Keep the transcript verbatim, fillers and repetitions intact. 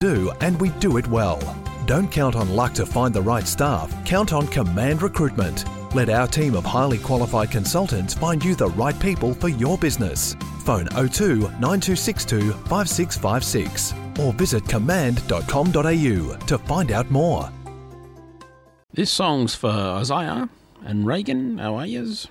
do, and we do it well. Don't count on luck to find the right staff. Count on Command Recruitment. Let our team of highly qualified consultants find you the right people for your business. Phone oh two nine two six two five six five six or visit command dot com dot a u to find out more. This song's for Isaiah and Reagan, our ayers.